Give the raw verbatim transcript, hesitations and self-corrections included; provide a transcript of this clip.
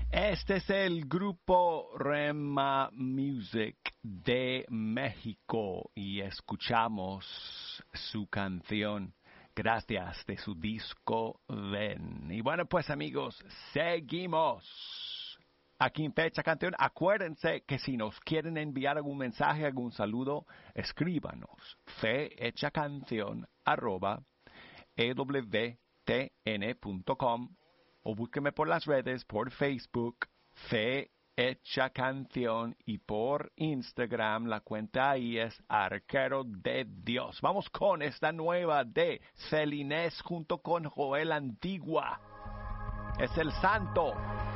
Este es el grupo Rema Music de México y escuchamos su canción Gracias de su disco Ven. Y bueno, pues amigos, seguimos aquí en Fecha Canción. Acuérdense que si nos quieren enviar algún mensaje, algún saludo, escríbanos fehechacanción arroba ewtn.com o búsqueme por las redes, por Facebook, Fe Hecha Canción, y por Instagram, la cuenta ahí es Arquero de Dios. Vamos con esta nueva de Celinés junto con Joel Antigua. Es el santo.